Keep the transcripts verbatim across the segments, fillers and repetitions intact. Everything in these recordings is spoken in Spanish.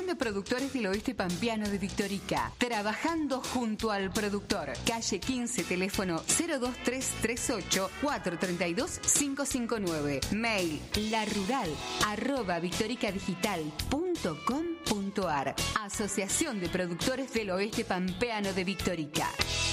Asociación de Productores del Oeste Pampeano de Victorica. Trabajando junto al productor. Calle quince, teléfono cero dos tres tres ocho cuatro tres dos cinco cinco nueve. Mail larural arroba victoricadigital punto com punto ar. Asociación de Productores del Oeste Pampeano de Victorica.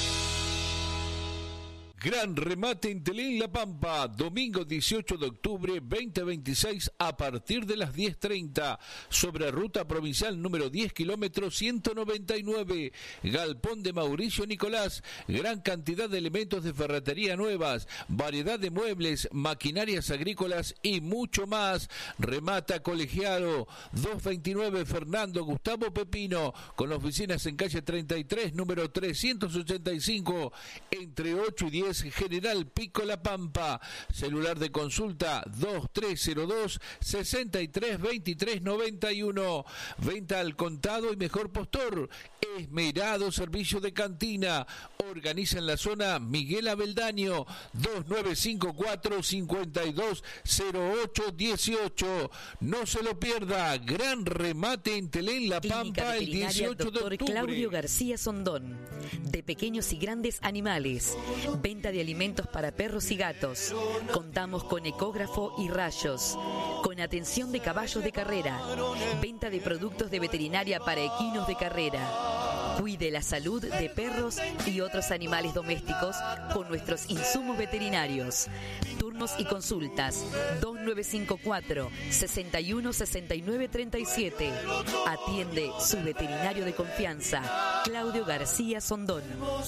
Gran remate en Telén La Pampa, domingo dieciocho de octubre veinte veintiséis a partir de las diez treinta, sobre ruta provincial número diez, kilómetros ciento noventa y nueve, Galpón de Mauricio Nicolás, gran cantidad de elementos de ferretería nuevas, variedad de muebles, maquinarias agrícolas y mucho más. Remata Colegiado, doscientos veintinueve Fernando Gustavo Pepino, con oficinas en calle treinta y tres, número trescientos ochenta y cinco, entre ocho y diez, General Pico La Pampa. Celular de consulta dos tres cero dos, seis tres dos tres nueve uno. Venta al contado y mejor postor. Esmerado servicio de cantina. Organiza en la zona Miguel Abeldaño. Dos nueve cinco cuatro, cinco dos cero ocho uno ocho. No se lo pierda. Gran remate en Telén La Pampa el dieciocho de octubre. Claudio García Sondón. De pequeños y grandes animales. Venta de alimentos para perros y gatos. Contamos con ecógrafo y rayos. Con atención de caballos de carrera. Venta de productos de veterinaria para equinos de carrera. Cuide la salud de perros y otros animales domésticos con nuestros insumos veterinarios. Turnos y consultas dos nueve cinco cuatro, sesenta y uno, sesenta y nueve, treinta y siete. Atiende su veterinario de confianza, Claudio García Sondón.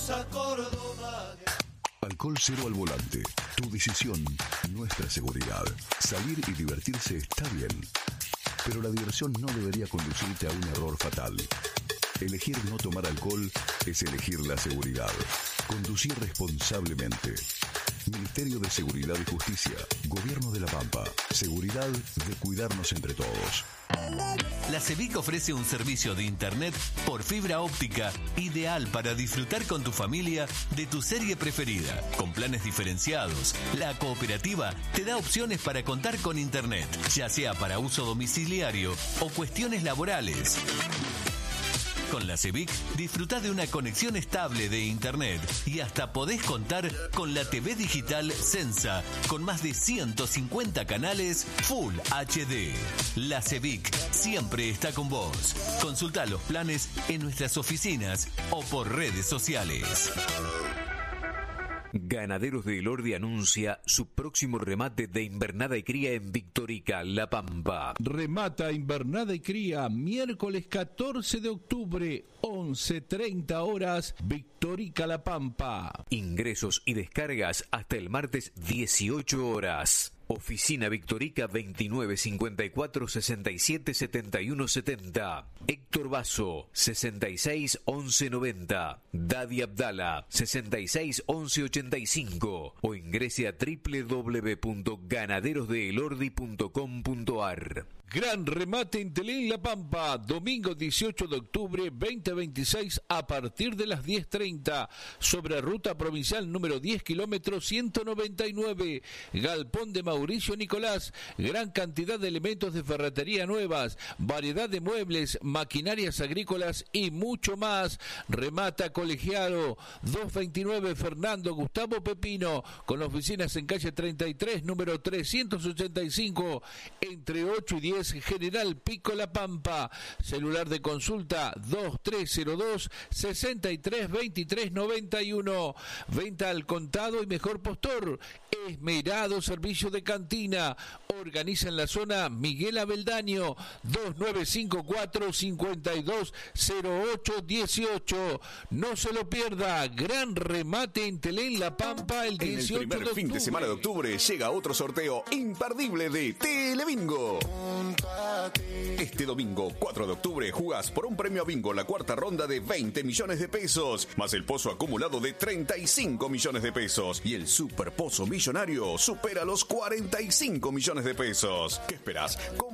Alcohol cero al volante. Tu decisión, nuestra seguridad. Salir y divertirse está bien, pero la diversión no debería conducirte a un error fatal. Elegir no tomar alcohol es elegir la seguridad. Conducir responsablemente. Ministerio de Seguridad y Justicia. Gobierno de La Pampa. Seguridad de cuidarnos entre todos. La CEBIC ofrece un servicio de internet por fibra óptica ideal para disfrutar con tu familia de tu serie preferida. Con planes diferenciados, la cooperativa te da opciones para contar con internet, ya sea para uso domiciliario o cuestiones laborales. Con la CEBIC disfrutá de una conexión estable de internet y hasta podés contar con la T V digital Sensa con más de ciento cincuenta canales Full H D. La CEBIC siempre está con vos. Consultá los planes en nuestras oficinas o por redes sociales. Ganaderos de Elordi anuncia su próximo remate de invernada y cría en Victorica, La Pampa. Remata invernada y cría miércoles catorce de octubre, once treinta horas, Victorica, La Pampa. Ingresos y descargas hasta el martes dieciocho horas. Oficina Victorica veintinueve cincuenta y cuatro sesenta y siete setenta y uno setenta. Héctor Basso sesenta y seis once noventa. Dadi Abdala sesenta y seis once ochenta y cinco o ingrese a doble u doble u doble u punto ganaderos de elordi punto com punto ar. Gran remate en Telén La Pampa, domingo dieciocho de octubre veinte veintiséis a partir de las diez treinta, sobre ruta provincial número diez, kilómetros ciento noventa y nueve, Galpón de Mauricio Nicolás, gran cantidad de elementos de ferretería nuevas, variedad de muebles, maquinarias agrícolas y mucho más. Remata Colegiado, doscientos veintinueve Fernando Gustavo Pepino, con oficinas en calle treinta y tres, número trescientos ochenta y cinco, entre ocho y diez, General Pico La Pampa. Celular de consulta dos tres cero dos, seis tres dos tres nueve uno. Venta al contado y mejor postor. Esmerado servicio de cantina. Organiza en la zona Miguel Abeldaño. Dos nueve cinco cuatro, cinco dos cero ocho uno ocho. No se lo pierda. Gran remate en Telén La Pampa el dieciocho de octubre. En el primer fin de semana de octubre llega otro sorteo imperdible de Telebingo. Este domingo cuatro de octubre jugás por un premio a bingo la cuarta ronda de veinte millones de pesos, más el pozo acumulado de treinta y cinco millones de pesos, y el super pozo millonario supera los cuarenta y cinco millones de pesos. ¿Qué esperás? Compra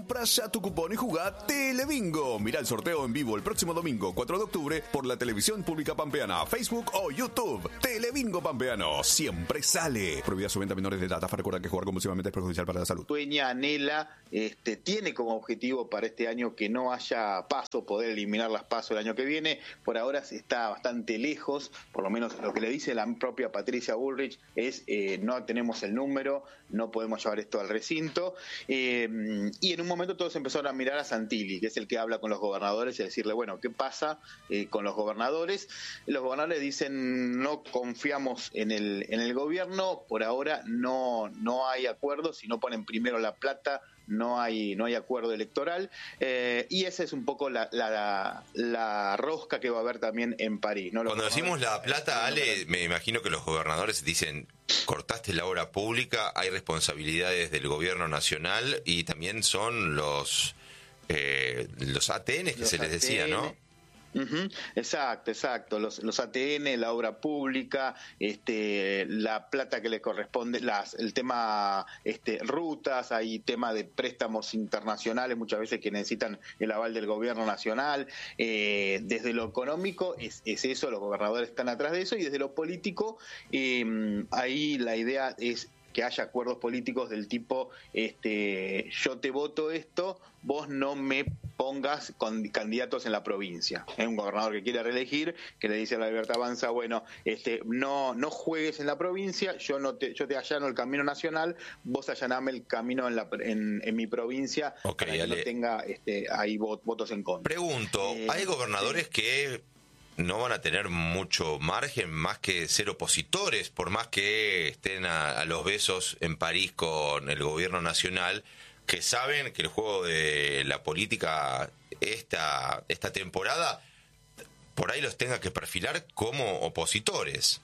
Comprá ya tu cupón y jugá Telebingo. Mirá el sorteo en vivo el próximo domingo, cuatro de octubre, por la televisión pública pampeana, Facebook o YouTube. Telebingo Pampeano, siempre sale. Prohibida su venta a menores de edad. Recuerda que jugar compulsivamente es perjudicial para la salud. Sueña, anhela, este, tiene como objetivo para este año que no haya paso, poder eliminar las pasos el año que viene. Por ahora está bastante lejos, por lo menos lo que le dice la propia Patricia Bullrich es eh, no tenemos el número, no podemos llevar esto al recinto. Eh, y en un momento todos empezaron a mirar a Santilli, que es el que habla con los gobernadores, y a decirle, bueno, ¿qué pasa eh, con los gobernadores? Los gobernadores dicen, no confiamos en el, en el gobierno, por ahora no, no hay acuerdo, si no ponen primero la plata, no hay no hay acuerdo electoral, eh, y esa es un poco la, la, la rosca que va a haber también en París, ¿no? Cuando decimos la plata, Ale, me imagino que los gobernadores dicen, cortaste la obra pública, hay responsabilidades del gobierno nacional y también son los eh, los A T N que los se les decía, ¿no? Uh-huh. Exacto, exacto. Los, los A T N, la obra pública, este, la plata que le corresponde, las, el tema este, rutas, hay tema de préstamos internacionales muchas veces que necesitan el aval del gobierno nacional. Eh, desde lo económico es, es eso, los gobernadores están atrás de eso, y desde lo político eh, ahí la idea es que haya acuerdos políticos del tipo, este, yo te voto esto, vos no me pongas con candidatos en la provincia. Es un gobernador que quiere reelegir, que le dice a la Libertad Avanza, bueno, este, no, no juegues en la provincia, yo no te, yo te allano el camino nacional, vos allaname el camino en la, en, en mi provincia, okay, para que Ale. no tenga este, ahí votos en contra. Pregunto, eh, ¿hay gobernadores sí. que no van a tener mucho margen más que ser opositores, por más que estén a, a los besos en París con el gobierno nacional, que saben que el juego de la política esta, esta temporada por ahí los tenga que perfilar como opositores?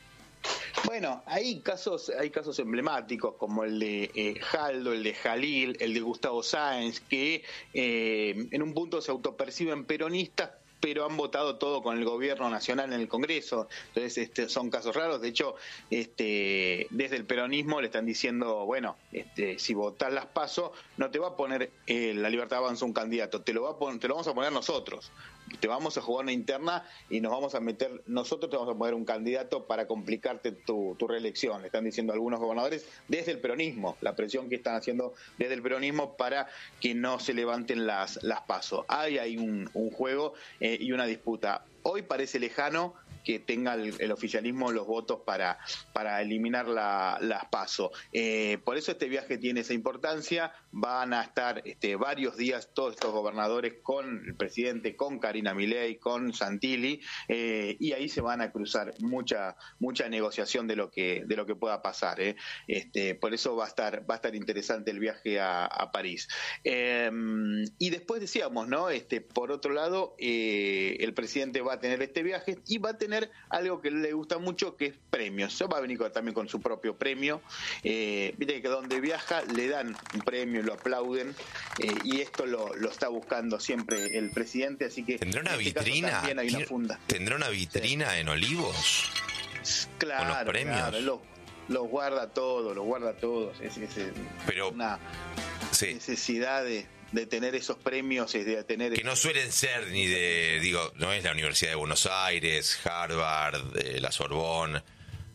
Bueno, hay casos, hay casos emblemáticos como el de eh, Jaldo, el de Jalil, el de Gustavo Sáenz, que eh, en un punto se autoperciben peronistas, pero han votado todo con el gobierno nacional en el Congreso. Entonces este, son casos raros. De hecho, este, desde el peronismo le están diciendo, bueno, este, si votás las PASO, no te va a poner eh, la Libertad Avanza un candidato, te lo, va a poner, te lo vamos a poner nosotros. Te vamos a jugar una interna y nos vamos a meter, nosotros te vamos a poner un candidato para complicarte tu, tu reelección. Le están diciendo algunos gobernadores desde el peronismo, la presión que están haciendo desde el peronismo para que no se levanten las, las PASO. Hay, hay un, un juego eh, y una disputa. Hoy parece lejano que tenga el, el oficialismo los votos para, para eliminar la, las PASO. Eh, por eso este viaje tiene esa importancia. Van a estar este, varios días todos estos gobernadores con el presidente, con Karina Milei, con Santilli, eh, y ahí se van a cruzar mucha mucha negociación de lo que de lo que pueda pasar. Eh. Este, por eso va a estar va a estar interesante el viaje a, a París. Eh, y después decíamos, ¿no? Este, por otro lado, eh, el presidente va a tener este viaje y va a tener algo que le gusta mucho, que es premios. Va a venir también con su propio premio. Eh, Viste que donde viaja le dan un premio, lo aplauden, eh, y esto lo, lo está buscando siempre el presidente, así que ¿Tendrá una en este vitrina? caso también hay una funda. ¿Tendrá una vitrina sí. en Olivos? Claro, con los premios. Claro, los, los guarda todo, los guarda todos. Es, es, es Pero, una sí. necesidad de de tener esos premios, es de tener... Que no suelen ser ni de, digo, no es la Universidad de Buenos Aires, Harvard, eh, la Sorbonne,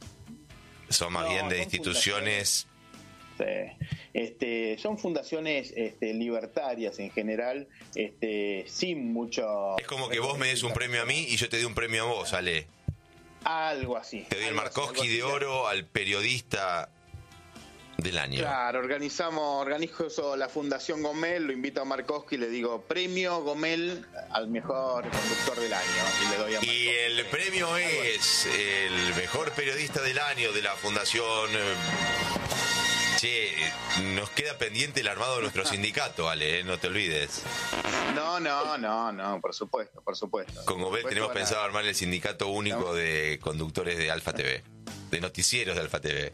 son más no, bien de instituciones... Sí. Este, son fundaciones este, libertarias en general, este, sin mucho... Es como que vos me des un premio a mí y yo te doy un premio a vos, Ale. Algo así. Te doy el Markovsky de oro al periodista del año. Claro, organizamos, organizo la Fundación Gomel, lo invito a Markovsky y le digo, premio Gomel al mejor conductor del año. Y, le doy a y el premio es el mejor periodista del año de la Fundación... Che, nos queda pendiente el armado de nuestro sindicato, Ale, ¿eh? No te olvides. No, no, no, no, por supuesto, por supuesto. Con Gobel tenemos para... pensado armar el sindicato único no. de conductores de Alfa T V, de noticieros de Alfa T V.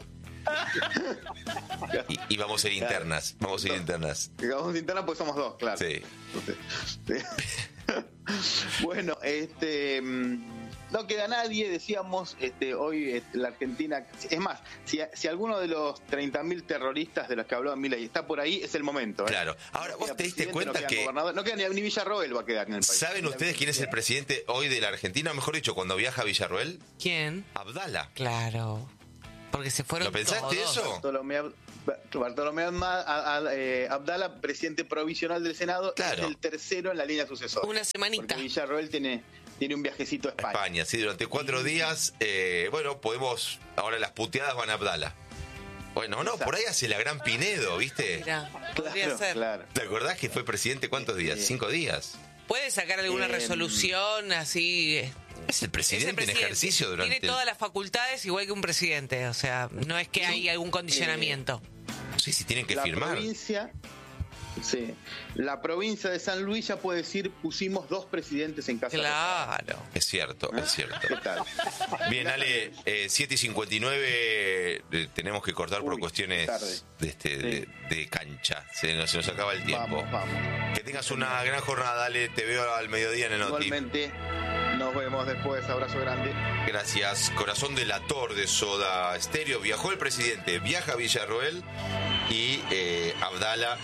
y, y vamos a ir internas, vamos a ir internas. Vamos a ir internas porque somos dos, claro. Sí. Bueno, este... no queda nadie, decíamos, este, hoy este, la Argentina, es más, si, si alguno de los treinta mil terroristas de los que hablaba Milei está por ahí, es el momento. ¿eh? Claro, ahora vos te diste cuenta no que... No queda ni, ni Villarroel va a quedar en el país. ¿Saben ustedes quién es el presidente hoy de la Argentina? O mejor dicho, cuando viaja a Villarroel. ¿Quién? Abdala. Claro, porque se fueron ¿Lo pensaste todos. eso? Bartolomé, Bartolomé Abdala, presidente provisional del Senado, claro. es el tercero en la línea sucesora. Una semanita. Porque Villarroel tiene, tiene un viajecito a España. España, sí, durante cuatro días, eh, bueno, podemos, ahora las puteadas van a Abdala. Bueno, no, Exacto. por ahí hace la Gran Pinedo, ¿viste? Mirá, podría Claro, ser. claro. ¿Te acordás que fue presidente cuántos días? Sí. ¿Cinco días? ¿Puede sacar alguna Eh, resolución así? eh, Es el presidente, es el presidente. en ejercicio durante... Tiene todas las facultades igual que un presidente, o sea, no es que hay algún condicionamiento. el... Sí, sí, tienen que la firmar. Provincia, sí, la provincia de San Luis ya puede decir, pusimos dos presidentes en casa. Claro. Es cierto, ¿Eh? es cierto. ¿Qué tal? Bien, Ale, eh, siete y cincuenta y nueve, eh, tenemos que cortar por Uy, cuestiones tarde. de, este, de, de cancha. Se nos, se nos acaba el tiempo. Vamos, vamos. Que tengas una gran jornada, Ale. Te veo al mediodía en el Noti. Igualmente, nos vemos después. Abrazo grande. Gracias. Corazón delator de Soda Stereo. Viajó el presidente, viaja a Villarroel y eh, Abdala,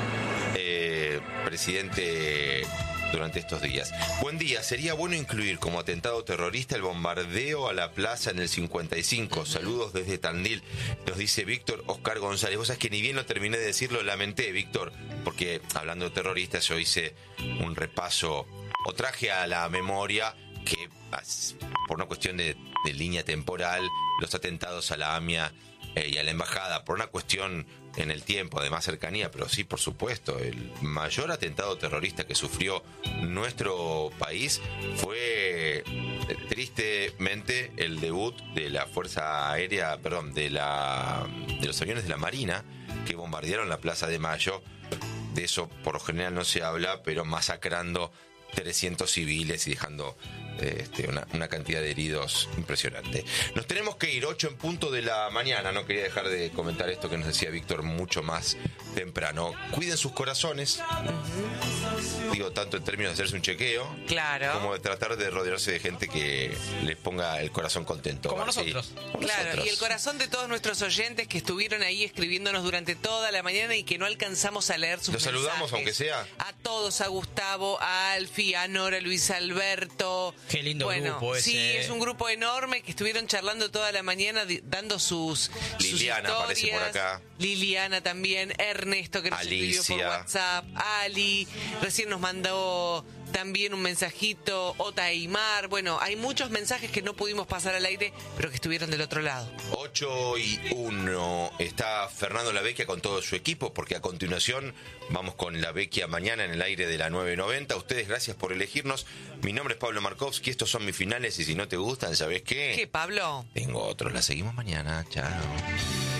eh, presidente durante estos días. Buen día. Sería bueno incluir como atentado terrorista el bombardeo a la plaza en el cincuenta y cinco. Saludos desde Tandil. Nos dice Víctor Oscar González. Vos sabés que ni bien lo terminé de decir, lo lamenté, Víctor, porque hablando de terroristas yo hice un repaso o traje a la memoria que, por una cuestión de, de línea temporal, los atentados a la AMIA eh, y a la embajada, por una cuestión en el tiempo, de más cercanía, pero sí, por supuesto, el mayor atentado terrorista que sufrió nuestro país fue eh, tristemente el debut de la Fuerza Aérea, perdón, de la de los aviones de la Marina que bombardearon la Plaza de Mayo. De eso por lo general no se habla, pero masacrando trescientos civiles y dejando este, una, una cantidad de heridos impresionante. Nos tenemos que ir, ocho en punto de la mañana. No quería dejar de comentar esto que nos decía Víctor mucho más temprano. Cuiden sus corazones. Uh-huh. Digo, tanto en términos de hacerse un chequeo, claro, como de tratar de rodearse de gente que les ponga el corazón contento. Como así. nosotros. Como claro, nosotros. y el corazón de todos nuestros oyentes que estuvieron ahí escribiéndonos durante toda la mañana y que no alcanzamos a leer sus Los mensajes. saludamos, aunque sea. A todos, a Gustavo, a Alfi, a Nora, a Luis Alberto. Qué lindo bueno, grupo ese. Sí, es un grupo enorme que estuvieron charlando toda la mañana, di- dando sus, Liliana sus aparece por historias. acá. Liliana también, Ernesto que nos escribió por Alicia. WhatsApp, Ali, recién nos mandó también un mensajito, Ota Eymar. Bueno, hay muchos mensajes que no pudimos pasar al aire, pero que estuvieron del otro lado. ocho y uno. Está Fernando La Vecchia con todo su equipo, porque a continuación vamos con La Vecchia mañana en el aire de la nueve noventa. Ustedes, gracias por elegirnos. Mi nombre es Pablo Markovsky, estos son mis finales y si no te gustan, ¿sabés qué? ¿Qué, Pablo? Tengo otros, la seguimos mañana. Chao.